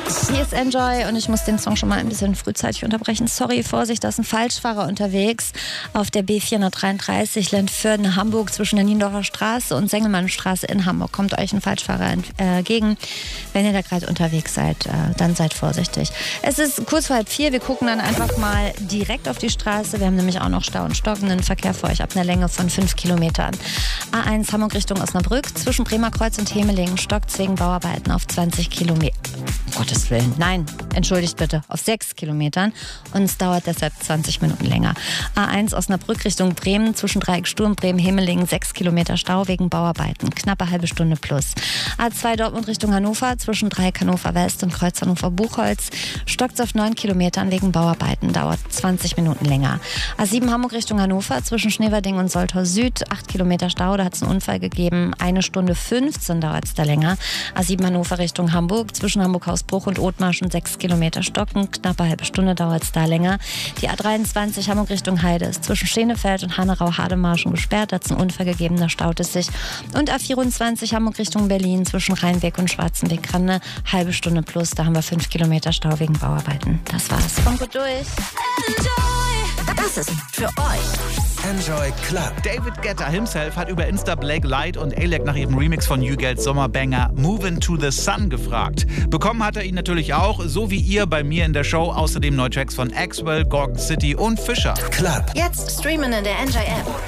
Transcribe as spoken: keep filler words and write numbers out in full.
Hier ist Enjoy und ich muss den Song schon mal ein bisschen frühzeitig unterbrechen. Sorry, Vorsicht, da ist ein Falschfahrer unterwegs auf der B vierhundertdreiunddreißig Lentförden-Hamburg zwischen der Niendorfer Straße und Sengelmannstraße in Hamburg. Kommt euch ein Falschfahrer entgegen. Wenn ihr da gerade unterwegs seid, dann seid vorsichtig. Es ist kurz vor halb vier. Wir gucken dann einfach mal direkt auf die Straße. Wir haben nämlich auch noch Stau und stockenden Verkehr für euch ab einer Länge von fünf Kilometern. A eins Hamburg Richtung Osnabrück zwischen Bremerkreuz und Hemelingen stockt wegen Bauarbeiten auf zwanzig Kilometer. Um Gottes Willen. Nein, entschuldigt bitte, auf sechs Kilometern und es dauert deshalb zwanzig Minuten länger. A eins Osnabrück Richtung Bremen zwischen Dreieck Sturm, Bremen-Hemelingen, sechs Kilometer Stau wegen Bauarbeiten, knappe halbe Stunde plus. A zwei Dortmund Richtung Hannover zwischen Dreieck Hannover West und Kreuz Hannover Buchholz stockt auf neun Kilometern wegen Bauarbeiten, dauert zwanzig Minuten länger. A sieben Hamburg Richtung Hannover zwischen Schneverding und Soltau Süd, acht Kilometer Stau, da hat es einen Unfall gegeben, eine Stunde fünfzehn dauert es da länger. A sieben Hannover Richtung Hamburg zwischen Hamburg-Hausbruch und Othmarschen sechs Kilometer stocken, knappe halbe Stunde dauert es da länger. Die A dreiundzwanzig Hamburg Richtung Heide ist zwischen Schenefeld und Hannerau-Hademarschen gesperrt, da hat es einen Unfall gegeben, da staut es sich. Und A vierundzwanzig Hamburg Richtung Berlin zwischen Rheinweg und Schwarzenweg-Grande, halbe Stunde plus, da haben wir fünf Kilometer Stau wegen Bauarbeiten. Das war's. Kommt gut durch. Enjoy! Das ist für euch. Enjoy Club. David Guetta himself hat über Insta Blake Light und Alec nach ihrem Remix von New Geld Sommerbanger Movin' to the Sun gefragt. Bekommen hat er ihn natürlich auch, so wie ihr bei mir in der Show. Außerdem neue Tracks von Axwell, Gorgon City und Fischer. Club. Jetzt streamen in der Enjoy App.